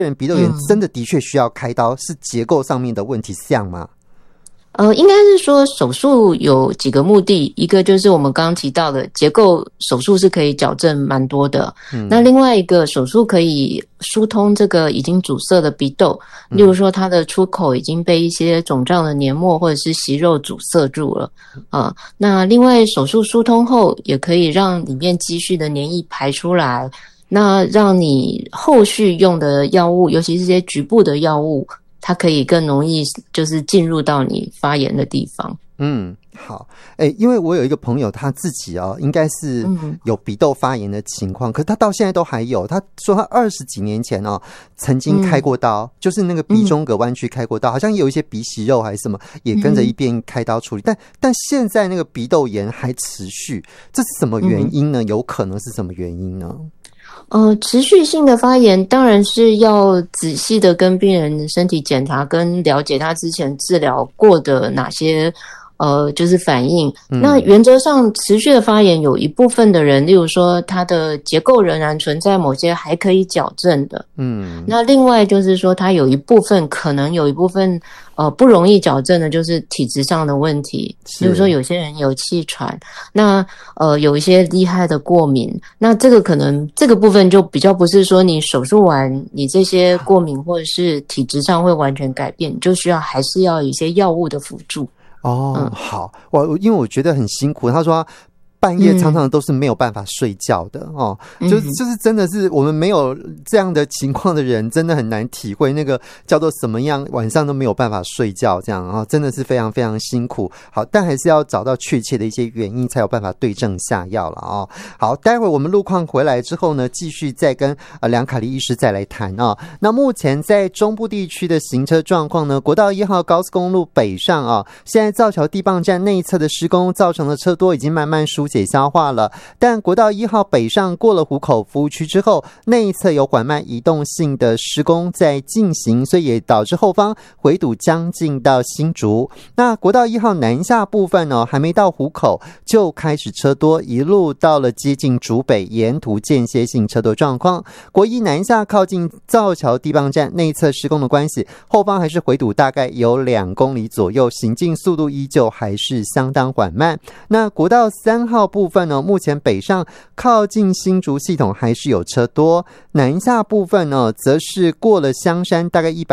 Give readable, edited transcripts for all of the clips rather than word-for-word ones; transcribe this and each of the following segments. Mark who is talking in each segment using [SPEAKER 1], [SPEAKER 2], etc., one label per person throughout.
[SPEAKER 1] 鼻窦炎真的的确需要开刀，是结构上面的问题，是这样吗？
[SPEAKER 2] 应该是说手术有几个目的，一个就是我们刚刚提到的结构手术是可以矫正蛮多的，那另外一个手术可以疏通这个已经阻塞的鼻窦，例如说它的出口已经被一些肿胀的黏膜或者是息肉阻塞住了那另外手术疏通后也可以让里面积蓄的黏液排出来，那让你后续用的药物，尤其是这些局部的药物，它可以更容易就是进入到你发炎的地方。
[SPEAKER 1] 好，因为我有一个朋友他自己应该是有鼻窦发炎的情况，可是他到现在都还有。他说他20几年前曾经开过刀，就是那个鼻中隔弯曲开过刀，好像有一些鼻息肉还是什么，也跟着一边开刀处理。但现在那个鼻窦炎还持续，这是什么原因呢？有可能是什么原因呢？
[SPEAKER 2] 持续性的发炎当然是要仔细的跟病人的身体检查，跟了解他之前治疗过的哪些就是反应。那原则上持续的发炎有一部分的人，例如说他的结构仍然存在某些还可以矫正的，那另外就是说他有一部分可能有一部分不容易矫正的，就是体质上的问题，比如说有些人有气喘，那有一些厉害的过敏，那这个可能这个部分就比较不是说你手术完你这些过敏或者是体质上会完全改变，你就需要还是要有一些药物的辅助。
[SPEAKER 1] 好，因为我觉得很辛苦，他说半夜常常都是没有办法睡觉的就是真的是我们没有这样的情况的人真的很难体会那个叫做什么样晚上都没有办法睡觉这样真的是非常非常辛苦。好，但还是要找到确切的一些原因才有办法对症下药了好，待会我们路况回来之后呢，继续再跟梁凯丽医师再来谈那目前在中部地区的行车状况呢，国道1号高速公路北上现在造桥地磅站内侧的施工造成的车多已经慢慢疏解消化了，但国道1号北上过了湖口服务区之后，内侧有缓慢移动性的施工在进行，所以也导致后方回堵将近到新竹。那国道1号南下部分还没到湖口就开始车多，一路到了接近竹北，沿途间歇性车多状况。国一南下靠近造桥地磅站内侧施工的关系，后方还是回堵大概有2公里左右，行进速度依旧还是相当缓慢。那国道3号部分呢，目前北上靠近新竹系统还是有车多，南下部分呢，则是过了香山大概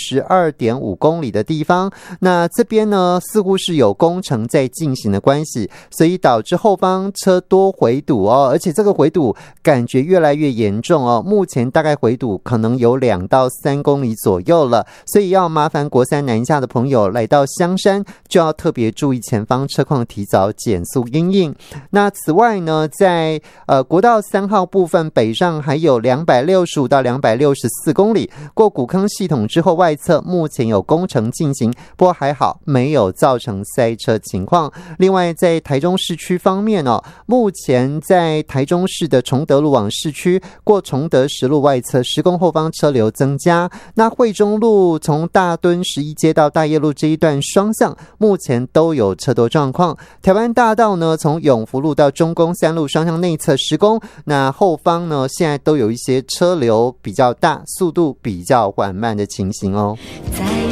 [SPEAKER 1] 112.5 公里的地方，那这边呢似乎是有工程在进行的关系，所以导致后方车多回堵而且这个回堵感觉越来越严重目前大概回堵可能有2到3公里左右了，所以要麻烦国3南下的朋友来到香山就要特别注意前方车况，提早减速因应。那此外呢，在国道3号部分北上还有265到264公里，过古坑系统之后外侧目前有工程进行，不过还好没有造成塞车情况。另外在台中市区方面目前在台中市的崇德路往市区过崇德十路外侧施工后方车流增加，那惠中路从大墩11街到大业路这一段双向目前都有车多状况。台湾大道呢，从永福路到中宫3路双向内侧施工，那后方呢现在都有一些车流比较大，速度比较缓慢的情形